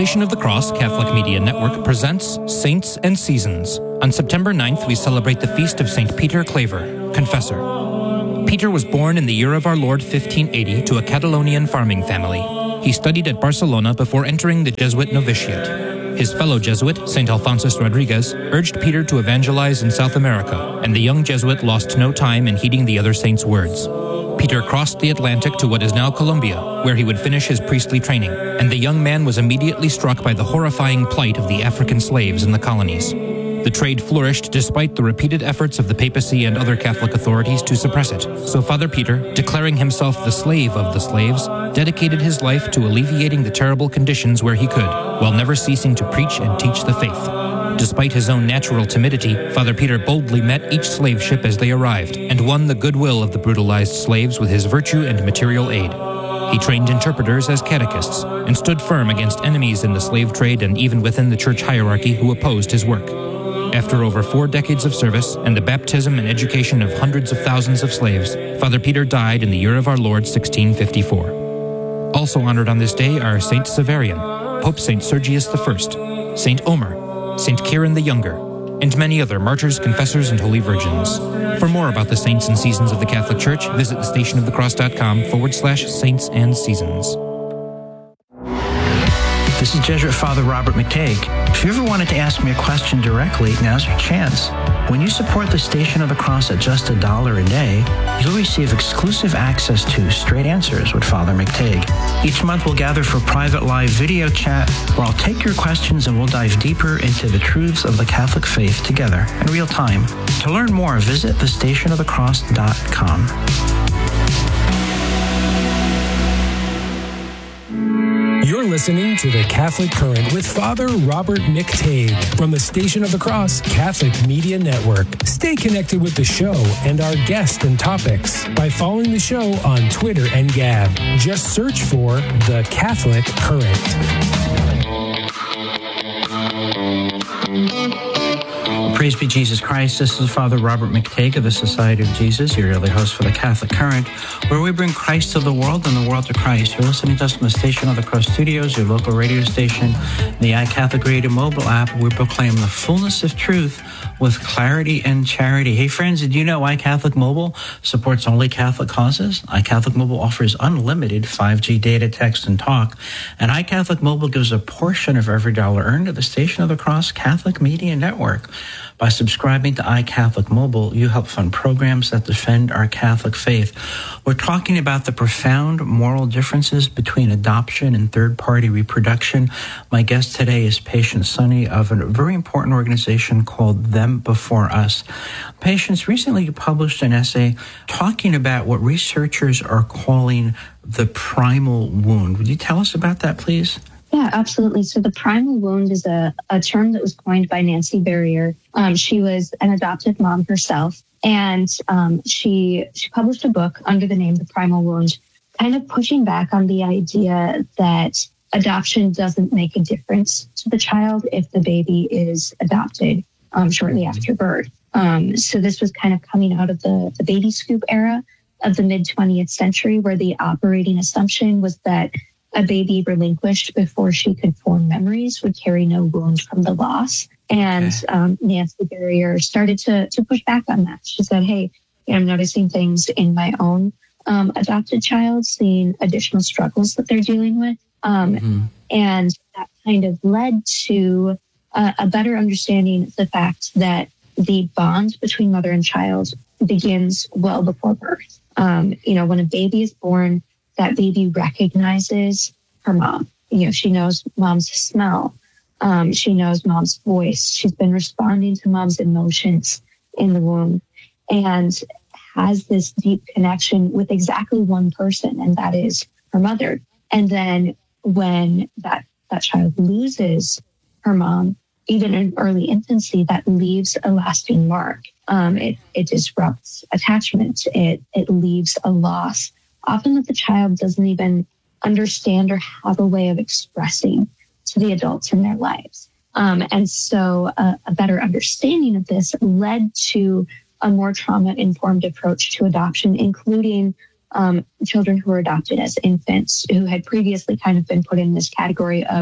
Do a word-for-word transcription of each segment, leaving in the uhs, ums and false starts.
Station of the Cross Catholic Media Network presents Saints and Seasons. On September ninth, we celebrate the feast of Saint Peter Claver, Confessor. Peter was born in the year of our Lord fifteen eighty to a Catalonian farming family. He studied at Barcelona before entering the Jesuit novitiate. His fellow Jesuit, Saint Alphonsus Rodriguez, urged Peter to evangelize in South America, and the young Jesuit lost no time in heeding the other saint's words. Peter crossed the Atlantic to what is now Colombia, where he would finish his priestly training, and the young man was immediately struck by the horrifying plight of the African slaves in the colonies. The trade flourished despite the repeated efforts of the papacy and other Catholic authorities to suppress it. So Father Peter, declaring himself the slave of the slaves, dedicated his life to alleviating the terrible conditions where he could, while never ceasing to preach and teach the faith. Despite his own natural timidity, Father Peter boldly met each slave ship as they arrived and won the goodwill of the brutalized slaves with his virtue and material aid. He trained interpreters as catechists and stood firm against enemies in the slave trade and even within the church hierarchy who opposed his work. After over four decades of service and the baptism and education of hundreds of thousands of slaves, Father Peter died in the year of our Lord sixteen fifty-four. Also honored on this day are Saint Severian, Pope Saint Sergius the First, Saint Omer, Saint Kieran the Younger, and many other martyrs, confessors, and holy virgins. For more about the saints and seasons of the Catholic Church, visit thestationofthecross.com forward slash saints and seasons. This is Jesuit Father Robert McTague. If you ever wanted to ask me a question directly, now's your chance. When you support the Station of the Cross at just a dollar a day, you'll receive exclusive access to Straight Answers with Father McTague. Each month we'll gather for private live video chat where I'll take your questions and we'll dive deeper into the truths of the Catholic faith together in real time. To learn more, visit the station of the cross dot com. You're listening to The Catholic Current with Father Robert McTague from the Station of the Cross Catholic Media Network. Stay connected with the show and our guests and topics by following the show on Twitter and Gab. Just search for The Catholic Current. Praise be Jesus Christ. This is Father Robert McTague of the Society of Jesus, your daily host for the Catholic Current, where we bring Christ to the world and the world to Christ. You're listening to us from the Station of the Cross Studios, your local radio station, the iCatholic Radio mobile app, where we proclaim the fullness of truth with clarity and charity. Hey friends, did you know iCatholic Mobile supports only Catholic causes? iCatholic Mobile offers unlimited five G data, text, and talk, and iCatholic Mobile gives a portion of every dollar earned to the Station of the Cross Catholic Media Network. By subscribing to iCatholic Mobile, you help fund programs that defend our Catholic faith. We're talking about the profound moral differences between adoption and third-party reproduction. My guest today is Patience Sonny of a very important organization called Them Before Us. Patience, recently you published an essay talking about what researchers are calling the primal wound. Would you tell us about that, please? Yeah, absolutely. So the primal wound is a, a term that was coined by Nancy Berrier. Um, she was an adoptive mom herself, and um, she she published a book under the name The Primal Wound, kind of pushing back on the idea that adoption doesn't make a difference to the child if the baby is adopted um, shortly after birth. Um, so this was kind of coming out of the, the baby scoop era of the mid-twentieth century, where the operating assumption was that a baby relinquished before she could form memories would carry no wound from the loss. And um, Nancy Berrier started to to push back on that. She said, hey, you know, I'm noticing things in my own um, adopted child, seeing additional struggles that they're dealing with. Um, mm-hmm. And that kind of led to uh, a better understanding of the fact that the bond between mother and child begins well before birth. Um, you know, when a baby is born, that baby recognizes her mom. You know, she knows mom's smell. Um, she knows mom's voice. She's been responding to mom's emotions in the womb and has this deep connection with exactly one person, and that is her mother. And then when that, that child loses her mom, even in early infancy, that leaves a lasting mark. Um, it, it disrupts attachment. It, it leaves a loss, often that the child doesn't even understand or have a way of expressing to the adults in their lives. Um, and so uh, a better understanding of this led to a more trauma-informed approach to adoption, including um, children who were adopted as infants, who had previously kind of been put in this category of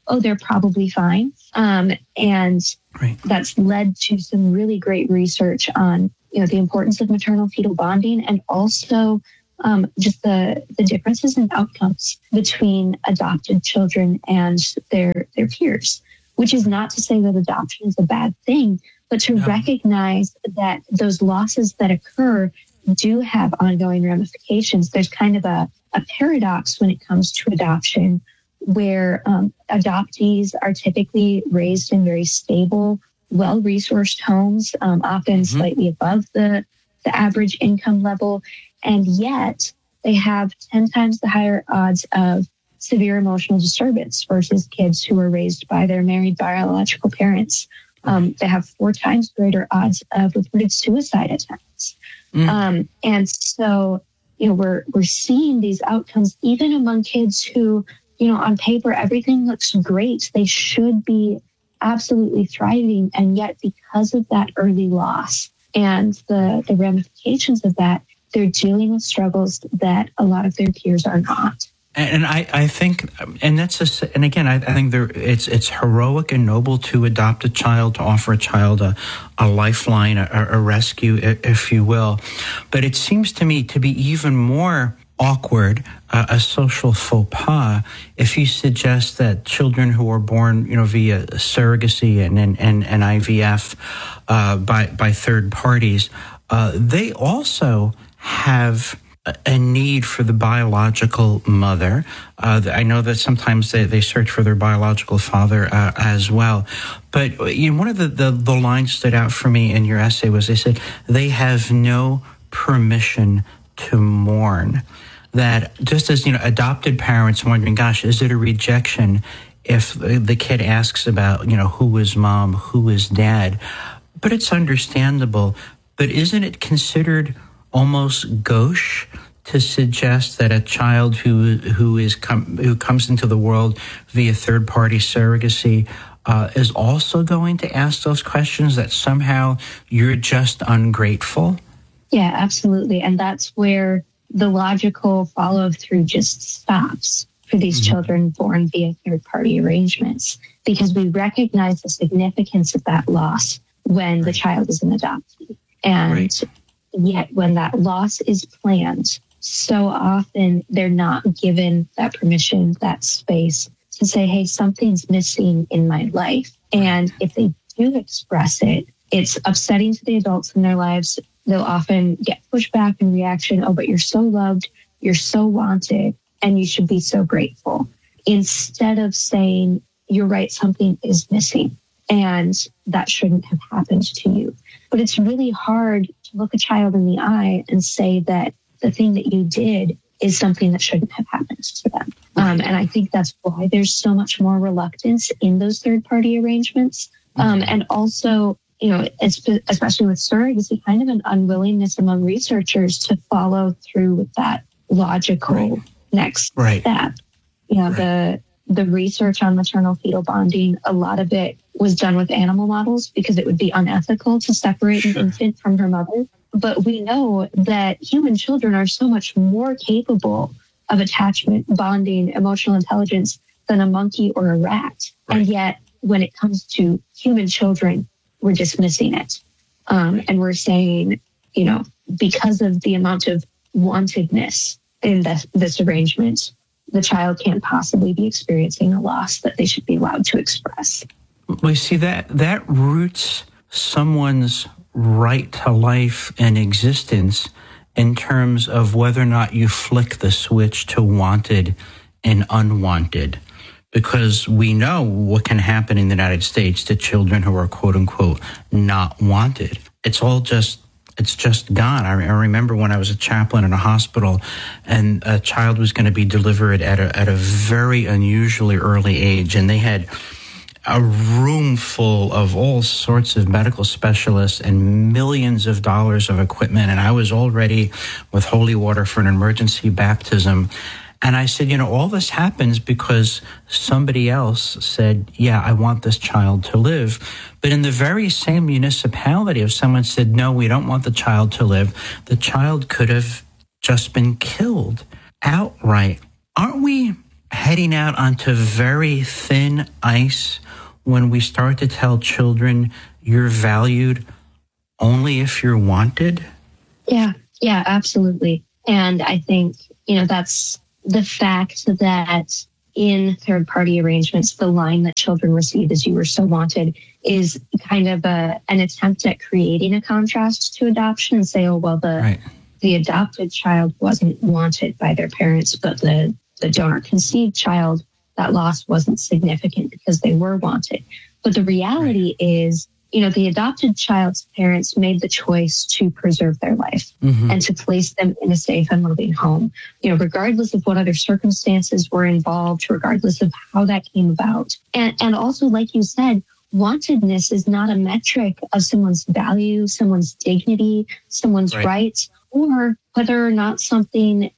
oh, they're probably fine. Um, and Right. that's led to some really great research on, you know, the importance of maternal fetal bonding, and also um, just the, the differences in outcomes between adopted children and their, their peers, which is not to say that adoption is a bad thing, but to No. recognize that those losses that occur do have ongoing ramifications. There's kind of a, a paradox when it comes to adoption, where um, adoptees are typically raised in very stable, well-resourced homes, um, often mm-hmm. slightly above the, the average income level, and yet they have ten times the higher odds of severe emotional disturbance versus kids who are raised by their married biological parents. Um, they have four times greater odds of reported suicide attempts. Mm. Um, and so, you know, we're we're seeing these outcomes even among kids who, you know, on paper, everything looks great. They should be absolutely thriving. And yet, because of that early loss and the, the ramifications of that, they're dealing with struggles that a lot of their peers are not. And I, I think, and that's a, and again, I, I think there, it's it's heroic and noble to adopt a child, to offer a child a, a lifeline, a, a rescue, if you will. But it seems to me to be even more awkward, uh, a social faux pas, if you suggest that children who are born, you know, via surrogacy and and, and, and I V F uh, by by third parties, uh, they also have a need for the biological mother. Uh, I know that sometimes they, they search for their biological father uh, as well. But you know, one of the, the, the lines stood out for me in your essay was they said, they have no permission to mourn. That just as, you know, adopted parents wondering, gosh, is it a rejection if the kid asks about, you know, who is mom, who is dad? But it's understandable. But isn't it considered almost gauche to suggest that a child who who is com- who comes into the world via third party surrogacy uh, is also going to ask those questions, that somehow you're just ungrateful? Yeah, absolutely. And that's where the logical follow through just stops for these mm-hmm. children born via third party arrangements, because we recognize the significance of that loss when right. the child is an adoptee. And right. yet when that loss is planned, so often they're not given that permission, that space to say, hey, something's missing in my life. And if they do express it, it's upsetting to the adults in their lives. They'll often get pushback and reaction, oh, but you're so loved, you're so wanted, and you should be so grateful. Instead of saying, you're right, something is missing, and that shouldn't have happened to you. But it's really hard to look a child in the eye and say that the thing that you did is something that shouldn't have happened to them. Um, and I think that's why there's so much more reluctance in those third-party arrangements. Um, and also, you know, especially with surrogacy, kind of an unwillingness among researchers to follow through with that logical right. next right. step. You know, right. the the research on maternal fetal bonding, a lot of it was done with animal models because it would be unethical to separate sure. an infant from her mother. But we know that human children are so much more capable of attachment, bonding, emotional intelligence than a monkey or a rat. Right. And yet, when it comes to human children, we're dismissing it. Um, right. And we're saying, you know, because of the amount of wantedness in this, this arrangement, the child can't possibly be experiencing a loss that they should be allowed to express. We see that that roots someone's right to life and existence in terms of whether or not you flick the switch to wanted and unwanted. Because we know what can happen in the United States to children who are, quote unquote, not wanted. It's all just, it's just gone. I, I remember when I was a chaplain in a hospital and a child was going to be delivered at a, at a very unusually early age, and they had a room full of all sorts of medical specialists and millions of dollars of equipment. And I was all ready with holy water for an emergency baptism. And I said, you know, all this happens because somebody else said, yeah, I want this child to live. But in the very same municipality, if someone said, no, we don't want the child to live, the child could have just been killed outright. Aren't we heading out onto very thin ice when we start to tell children you're valued only if you're wanted? Yeah, yeah, absolutely. And I think, you know, that's the fact that in third-party arrangements, the line that children receive is "you were so wanted" is kind of a, an attempt at creating a contrast to adoption and say, oh, well, the Right. the adopted child wasn't wanted by their parents, but the, the donor-conceived child, that loss wasn't significant because they were wanted. But the reality right. is, you know, the adopted child's parents made the choice to preserve their life mm-hmm. and to place them in a safe and loving home, you know, regardless of what other circumstances were involved, regardless of how that came about. And, and also, like you said, wantedness is not a metric of someone's value, someone's dignity, someone's right. rights, or whether or not something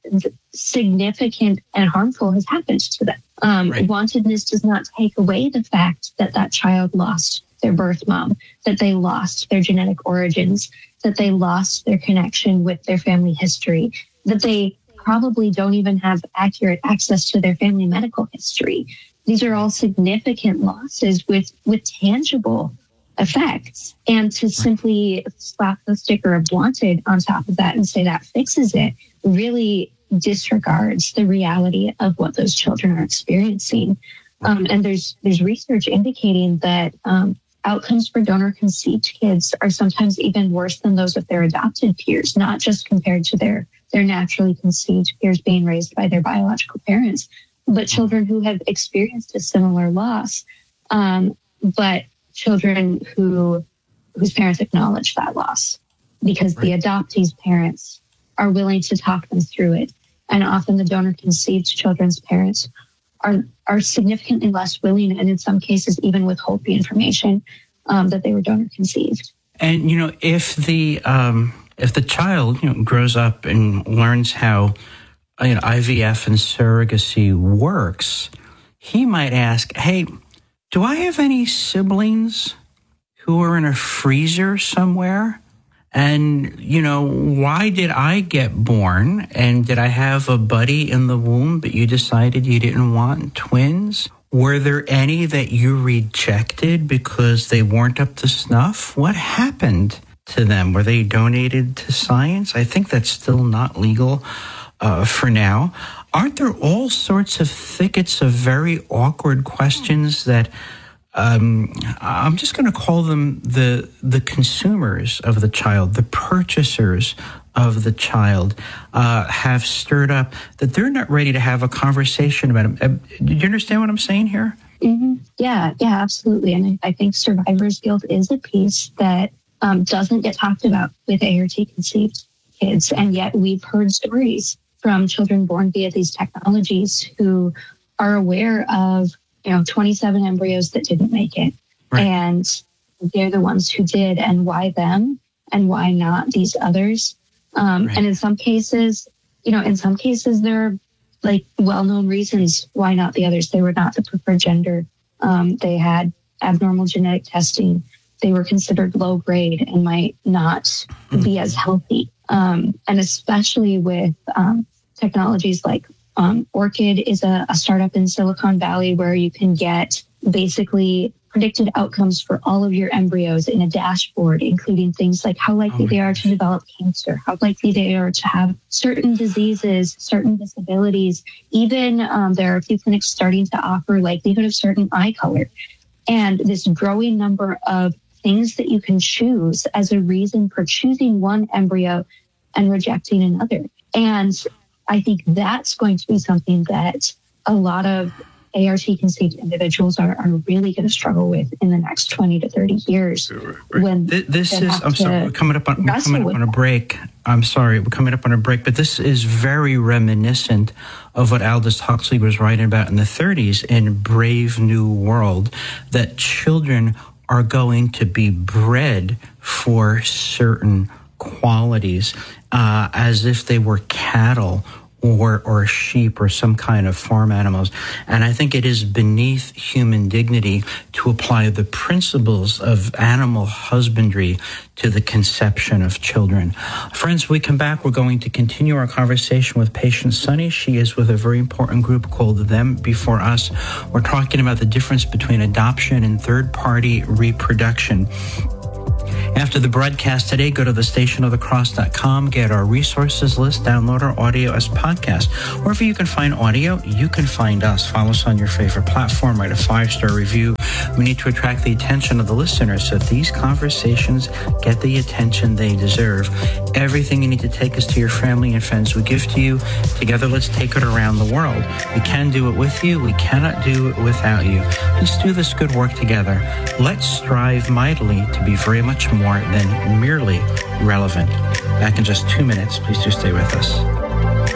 significant and harmful has happened to them. Um, right. Wantedness does not take away the fact that that child lost their birth mom, that they lost their genetic origins, that they lost their connection with their family history, that they probably don't even have accurate access to their family medical history. These are all significant losses with, with tangible effects. And to simply slap the sticker of wanted on top of that and say that fixes it really disregards the reality of what those children are experiencing. Um, and there's there's research indicating that um, outcomes for donor-conceived kids are sometimes even worse than those of their adopted peers, not just compared to their, their naturally conceived peers being raised by their biological parents, but children who have experienced a similar loss, um, but children who whose parents acknowledge that loss because right. the adoptee's parents are willing to talk them through it. And often the donor-conceived children's parents are are significantly less willing, and in some cases even withhold the information um, that they were donor conceived. And you know, if the um, if the child you know grows up and learns how you know I V F and surrogacy works, he might ask, "Hey, do I have any siblings who are in a freezer somewhere? And, you know, why did I get born? And did I have a buddy in the womb, but you decided you didn't want twins? Were there any that you rejected because they weren't up to snuff? What happened to them? Were they donated to science? I think that's still not legal uh, for now. Aren't there all sorts of thickets of very awkward questions that Um, I'm just going to call them the the consumers of the child, the purchasers of the child, uh, have stirred up that they're not ready to have a conversation about them. Uh, do you understand what I'm saying here? Mm-hmm. Yeah, yeah, absolutely. And I, I think survivor's guilt is a piece that um, doesn't get talked about with A R T conceived kids. And yet we've heard stories from children born via these technologies who are aware of you know, twenty-seven embryos that didn't make it. Right. And they're the ones who did, and why them and why not these others? Um, right. And in some cases, you know, in some cases, there are like well-known reasons why not the others. They were not the preferred gender. Um, they had abnormal genetic testing. They were considered low grade and might not mm-hmm. be as healthy. Um, and especially with um, technologies like Um, Orchid is a, a startup in Silicon Valley where you can get basically predicted outcomes for all of your embryos in a dashboard, including things like how likely oh they are gosh. to develop cancer, how likely they are to have certain diseases, certain disabilities. Even um, there are a few clinics starting to offer likelihood of certain eye color. And this growing number of things that you can choose as a reason for choosing one embryo and rejecting another. And I think that's going to be something that a lot of A R T conceived individuals are, are really going to struggle with in the next twenty to thirty years. When this, this is, I'm sorry, we're coming up on, we're coming up on a break. I'm sorry, we're coming up on a break, but this is very reminiscent of what Aldous Huxley was writing about in the thirties in Brave New World, that children are going to be bred for certain qualities, uh, as if they were cattle or or sheep or some kind of farm animals. And I think it is beneath human dignity to apply the principles of animal husbandry to the conception of children. Friends, when we come back, we're going to continue our conversation with patient Sunny. She is with a very important group called Them Before Us. We're talking about the difference between adoption and third-party reproduction. After the broadcast today, go to the station of the cross dot com, get our resources list, download our audio as podcast. Wherever you can find audio, you can find us. Follow us on your favorite platform, write a five-star review. We need to attract the attention of the listeners so that these conversations get the attention they deserve. Everything you need to take us to your family and friends we give to you. Together, let's take it around the world. We can do it with you. We cannot do it without you. Let's do this good work together. Let's strive mightily to be very much more than merely relevant. Back in just two minutes. Please do stay with us.